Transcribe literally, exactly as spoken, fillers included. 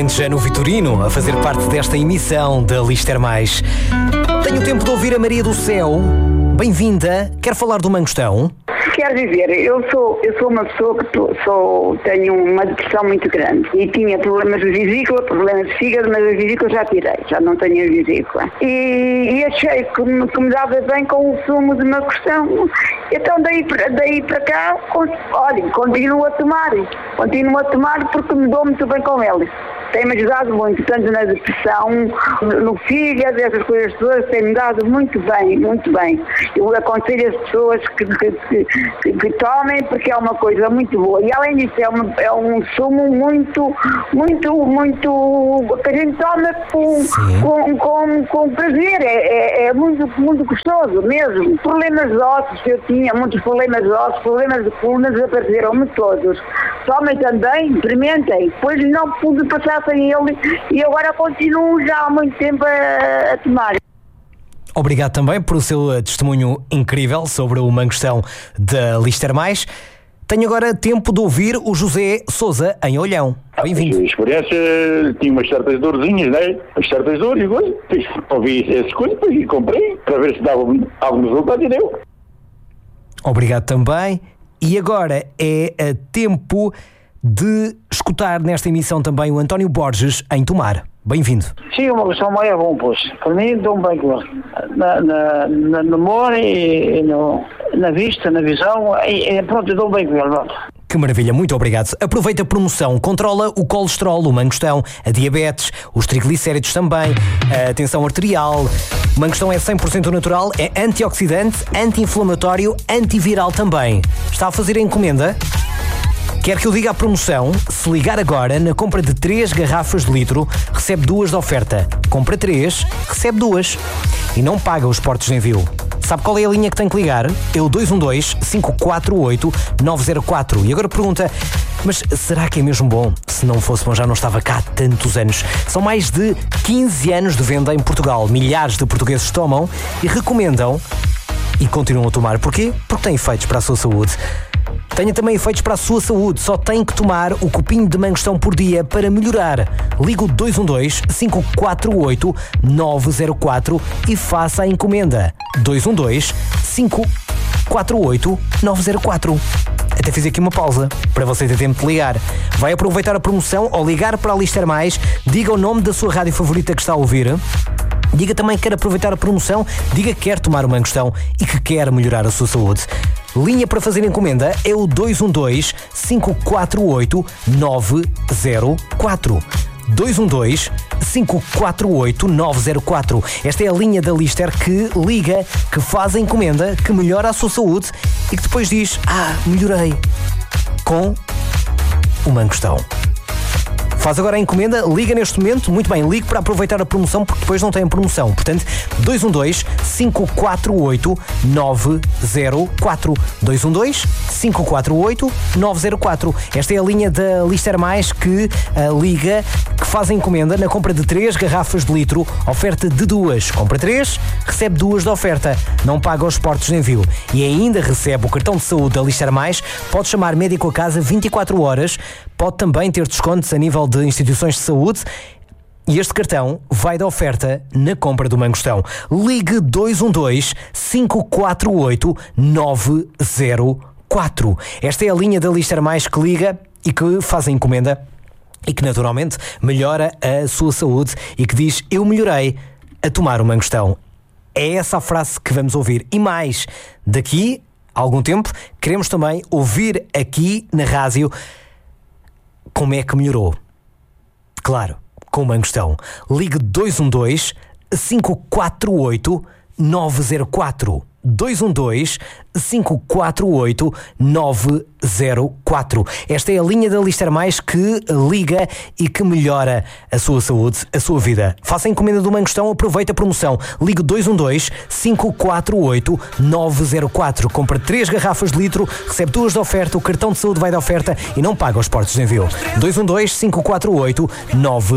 alentejano Vitorino a fazer parte desta emissão da Lister Mais. Tenho tempo de ouvir a Maria do Céu. Bem-vinda. Quer falar do mangostão? Quero dizer, eu sou, eu sou uma pessoa que tô, sou, tenho uma depressão muito grande e tinha problemas de vesícula, problemas de fígado, mas a vesícula já tirei, já não tenho a vesícula. E, e achei que me, que me dava bem com o sumo de mangostão. Então daí, daí para cá, olha, continuo a tomar, continuo a tomar porque me dou muito bem com ele. Tem-me ajudado muito, tanto na depressão, no fígado, essas coisas todas, tem-me dado muito bem, muito bem. Eu aconselho as pessoas que, que, que, que, que tomem, porque é uma coisa muito boa. E além disso, é, uma, é um sumo muito, muito, muito, que a gente toma com, com, com, com prazer. É, é, é muito, muito gostoso mesmo. Problemas de ossos, eu tinha muitos problemas de ossos, problemas de coluna, desapareceram-me todos. Tomem também, experimentem. Depois não pude passar sem ele e agora continuo já há muito tempo a, a tomar. Obrigado também por o seu testemunho incrível sobre o mangostão da Lister Mais. Tenho agora tempo de ouvir o José Sousa em Olhão. Bem-vindo. A experiência tinha umas certas dorzinhas, né? Umas certas dores e coisas. Ouvi essas coisas e comprei para ver se dava algum resultado e deu. Obrigado também. E agora é a tempo de escutar nesta emissão também o António Borges em Tomar. Bem-vindo. Sim, uma questão mais é bom, pois. Para mim, dou-me bem com ele. Na, na, na memória, e no, na vista, na visão, e, e pronto, eu dou-me bem com ele. Pronto. Que maravilha, muito obrigado. Aproveita a promoção, controla o colesterol, o mangostão, a diabetes, os triglicéridos também, a tensão arterial. O mangostão é cem por cento natural, é antioxidante, anti-inflamatório, antiviral também. Está a fazer a encomenda? Quer que eu diga a promoção? Se ligar agora, na compra de três garrafas de litro, recebe duas de oferta. Compra três, recebe duas. E não paga os portos de envio. Sabe qual é a linha que tem que ligar? É o dois um dois, cinco quatro oito, nove zero quatro. E agora pergunta, mas será que é mesmo bom? Se não fosse bom, já não estava cá há tantos anos. São mais de quinze anos de venda em Portugal. Milhares de portugueses tomam e recomendam e continuam a tomar. Porquê? Porque tem efeitos para a sua saúde. Tenha também efeitos para a sua saúde. Só tem que tomar o copinho de mangostão por dia para melhorar. Liga o dois um dois, cinco quatro oito, nove zero quatro e faça a encomenda. dois um dois, cinco quatro oito, nove zero quatro. Até fiz aqui uma pausa para você ter tempo de ligar. Vai aproveitar a promoção ou ligar para a Lister Mais. Diga o nome da sua rádio favorita que está a ouvir. Diga também que quer aproveitar a promoção. Diga que quer tomar o mangostão e que quer melhorar a sua saúde. Linha para fazer encomenda é o dois um dois, cinco quatro oito, nove zero quatro. dois um dois, cinco quatro oito, nove zero quatro. Esta é a linha da Lister que liga, que faz a encomenda, que melhora a sua saúde e que depois diz: ah, melhorei com o mangostão. Faz agora a encomenda, liga neste momento, muito bem, ligue para aproveitar a promoção porque depois não tem promoção. Portanto, dois um dois, cinco quatro oito, nove zero quatro. dois um dois, cinco quatro oito, nove zero quatro. Esta é a linha da Lister Mais que uh, liga, que faz a encomenda na compra de três garrafas de litro, oferta de duas. Compra três, recebe duas de oferta. Não paga os portos de envio. E ainda recebe o cartão de saúde da Lister Mais. Pode chamar médico a casa vinte e quatro horas. Pode também ter descontos a nível de instituições de saúde e este cartão vai da oferta na compra do mangostão. Ligue dois um dois, cinco quatro oito, nove zero quatro. Esta é a linha da Lister Mais que liga e que faz a encomenda e que naturalmente melhora a sua saúde e que diz: eu melhorei a tomar o mangostão. É essa a frase que vamos ouvir. E mais, daqui a algum tempo queremos também ouvir aqui na rádio como é que melhorou. Claro, com o mangostão. Ligue dois um dois, cinco quatro oito, nove zero quatro. dois um dois, cinco quatro oito, nove zero quatro. Esta é a linha da Lister Mais que liga e que melhora a sua saúde, a sua vida. Faça a encomenda do mangostão, aproveita a promoção. Ligue dois um dois, cinco quatro oito, nove zero quatro. Compra três garrafas de litro, recebe duas de oferta, o cartão de saúde vai da oferta e não paga os portos de envio. dois um dois, cinco quatro oito, nove